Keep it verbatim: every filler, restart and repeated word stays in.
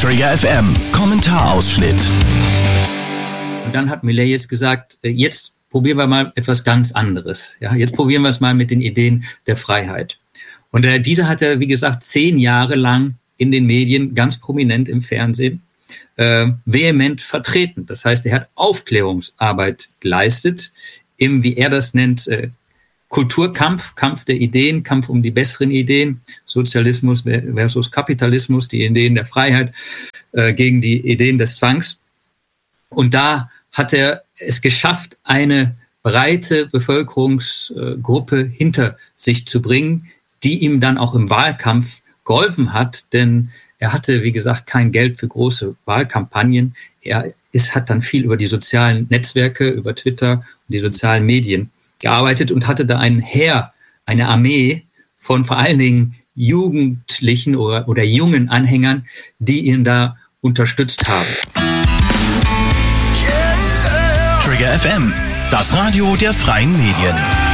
Trigger F M, Kommentarausschnitt. Und dann hat Milei jetzt gesagt, jetzt probieren wir mal etwas ganz anderes. Ja, jetzt probieren wir es mal mit den Ideen der Freiheit. Und äh, diese hat er, wie gesagt, zehn Jahre lang in den Medien, ganz prominent im Fernsehen, äh, vehement vertreten. Das heißt, er hat Aufklärungsarbeit geleistet, im, wie er das nennt, äh, Kulturkampf, Kampf der Ideen, Kampf um die besseren Ideen, Sozialismus versus Kapitalismus, die Ideen der Freiheit äh, gegen die Ideen des Zwangs. Und da hat er es geschafft, eine breite Bevölkerungsgruppe hinter sich zu bringen, die ihm dann auch im Wahlkampf geholfen hat, denn er hatte, wie gesagt, kein Geld für große Wahlkampagnen. Er ist, hat dann viel über die sozialen Netzwerke, über Twitter und die sozialen Medien gearbeitet und hatte da ein Heer, eine Armee von vor allen Dingen Jugendlichen oder, oder jungen Anhängern, die ihn da unterstützt haben. Trigger F M, das Radio der freien Medien.